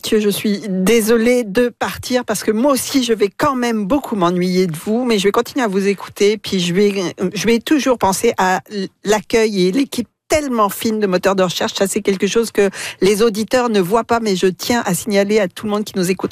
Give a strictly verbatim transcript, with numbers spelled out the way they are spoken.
Mathieu, je suis désolée de partir parce que moi aussi, je vais quand même beaucoup m'ennuyer de vous, mais je vais continuer à vous écouter. Puis je vais, je vais toujours penser à l'accueil et l'équipe tellement fine de moteurs de recherche. Ça, c'est quelque chose que les auditeurs ne voient pas, mais je tiens à signaler à tout le monde qui nous écoute.